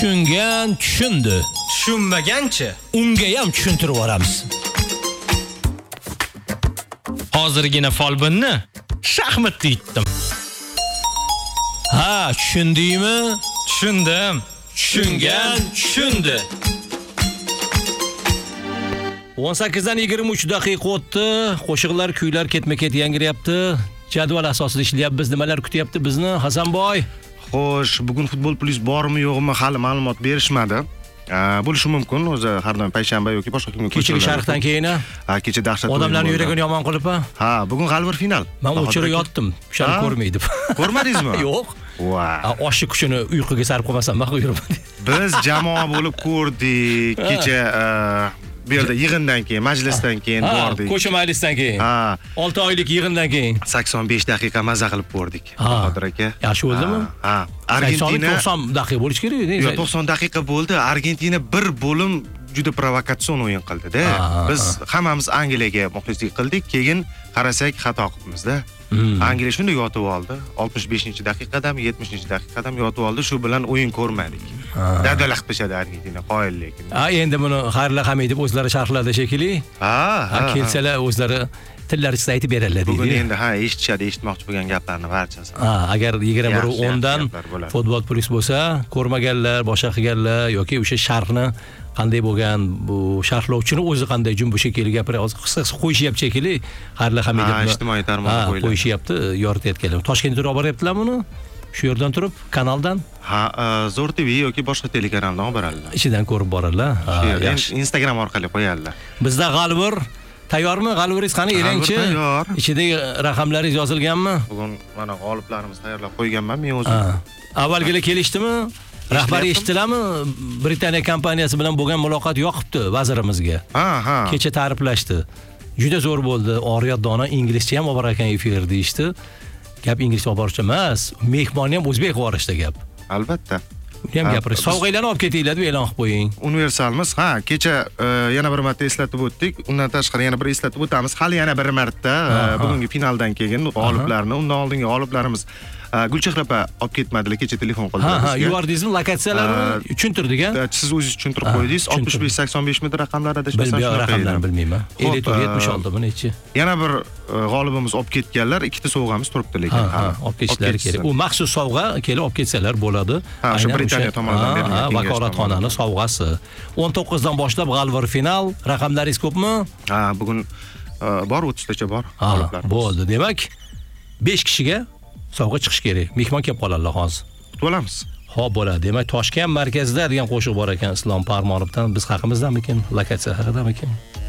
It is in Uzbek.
Tushungan tushundi. Tushunmaganchi? Unga ham tushuntirib yuboramiz. Hozirgina folbinni shaxmatda yutdim. Ha, tushundingmi? Tushundim. Tushungan tushundi. 18 dan 23 daqiqa o'tdi. Qo'shiqlar, kuylar ketma-ket yangrayapti. Jadval asosida ishlayapmiz. Nimalar kutyapti bizni Hasanboy? Xo'sh, bugun Futbol Plus bormi yo'qmi hali ma'lumot berishmadi. Bo'lishi mumkin, o'zi har doim payshanba yoki boshqa kunga Kechagi sharhdan keyin. Kecha dahshat. Odamlarning yuragini yomon qilib. Ha, bugun g'alvir final. Men o'chirib yotdim. Shuni ko'rmaydi. Ko'rmadingizmi? Yo'q. Wow. Oshi kuchini uyquga sarf qilmasam, men yuribman. Biz jamoa bo'lib ko'rdik. Kecha bu yerda yig'indan keyin, majlisdan keyin bordik. Ko'cha majlisdan keyin. 6 oylik yig'indan keyin 85 daqiqa maza qilib ko'rdik. Qodir aka. Yaxshi bo'ldimi? Argentina 90 daqiqa bo'lish kerak edi. Yo'q, 90 daqiqa bo'ldi. Argentina bir bo'lim juda provokatsion o'yin qildi-da. Biz hammamiz Angliyaga muxlislik qildik, keyin qarasak xato qilibmiz-da. Angliya shunday yotib oldi. 65-daqiqadan 70-daqiqadan yotib oldi. Shu bilan o'yin ko'rmadik. Dadalaq qilishadi Argentina, qoyil lekin. Endi buni Xayrilla Hamidov o'zlari sharhladi shekilli. Kelsalar o'zlari tillarsiz aytib beradilar deydi. Bugun endi eshitishadi, eshitmoqchi bo'lgan gaplarni barchasi. Agar 21:10 dan Futbol Plus bo'lsa, ko'rmaganlar, boshqa qilganlar yoki o'sha sharhni qanday bo'lgan, bu sharhlovchini o'zi qanday jumbo shekilli gapiradi, qisqa qo'yishyapti shekilli. Xayrilla Hamidovni ijtimoiy tarmoqqa qo'yishyapti, yoritayotganlar. Toshkentga olib boryaptilarmi? Shu yerdan turib, kanaldan? Zo'r TV yoki boshqa telekanaldan olib boradilar. Ichidan ko'rib boradilar. Instagram orqali qo'yadilar. Bizda g'alvir tayyormi? G'alviringiz qani, elangchi? Tayyor. Ichidagi raqamlaringiz yozilganmi? Bugun mana g'oliblarimiz tayyorlab qo'yganman men o'zim. Avvalgilar kelishdimi? Rahbar eshitdilarmi? Britaniya kompaniyasi bilan bo'lgan muloqot yoqibdi vazirimizga. Kecha ta'riflashdi. Juda zo'r bo'ldi. Oriyat Dona inglizcha ham olib borgan efir deyishdi. Gap inglizcha olib borishda emas, mehmonni ham o'zbek qilib borishda gap. Albatta. Uni ham gapirish. Sovg'alarni olib ketinglar deb e'lon qilib qo'ying. Universalmiz. Kecha yana bir marta eslatib o'tdik. Undan tashqari yana bir eslatib o'tamiz. Hali yana bir marta bugungi finaldan keyin g'oliblarni, undan oldingi g'oliblarimiz Gulchehra opa olib ketmadilar, kecha telefon qildilar. Yuvardingizmi lokatsiyalarini tushuntirdik-a? Siz o'zingiz tushuntirib qo'ydingiz. 65-85 metr raqamlarda adashmasam shunaqa. Raqamlarni bilmayman. 54-76 mi nechi? Yana bir g'olibimiz olib ketganlar, ikkita sovg'amiz turibdi lekin. Olib ketishlari kerak. U maxsus sovg'a kelib olib ketsalar bo'ladi. O'sha Britaniya tomonidan berilgan vakolatxonani sovg'asi. 19 dan boshlab g'alvir final. Raqamlaringiz ko'pmi? Bugun bor 30 tacha bor g'oliblar. Bo'ldi. Demak, 5 kishiga sovg'a chiqish kerak. Mehmon kelib qoladilar hozir. Kutib olamiz. Xo'p, bo'ladi. Demak, Toshkent markazida degan qo'shiq bor ekan Islom Parmonovdan. Biz haqimizdanmikin, lokatsiya haqidamikin?